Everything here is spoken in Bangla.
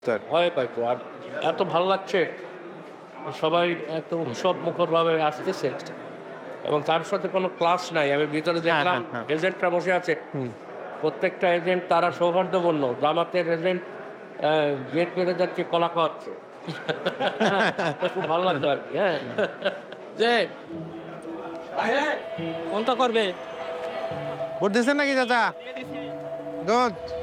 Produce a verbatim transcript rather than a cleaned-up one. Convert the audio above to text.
ভয় পাই তো। আর এত ভালো লাগছে, সবাই এত উৎসব মুখরভাবে আসতেছে এবং তার সাথে কোনো ক্লাস নাই। আমি ভিতরে দেখলাম হ্যাঁ, হ্যাঁ। এজেন্টরা বসে আছে। হুম। প্রত্যেকটা এজেন্ট তারা সৌহার্দ্যপূর্ণ। জামাতের এজেন্ট আ গেট পেরে যাচ্ছে, কলা খাওয়াচ্ছে। খুব ভালো লাগতো আরকি, হ্যাঁ। যে কোনটা করবে? ভোট দিচ্ছেন নাকি চাচা? গুড।